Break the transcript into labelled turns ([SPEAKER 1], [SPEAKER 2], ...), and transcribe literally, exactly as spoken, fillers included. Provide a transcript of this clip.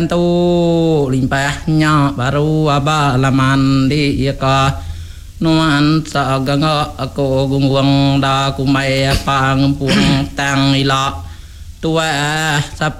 [SPEAKER 1] tu limpahnya baru aba laman di ka nuan sa ganga ako gungwang da kumai pang puang tang ila tua sa